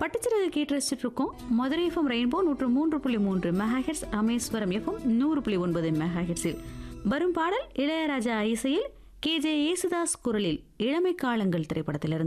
பட்டுச்சிறகு கேட்டு ரசிச்சுட்டு இருக்கோம். Madurai FM rainbow 103.3 megahertz, Rameswaram FM 100.9 மெகாஹெர்ட்ஸில் வரும் பாடல் இளையராஜா இசையில் KJ யேசுதாஸ் குரலில் இளமை காலங்கள் திரைப்படத்திலிருந்து.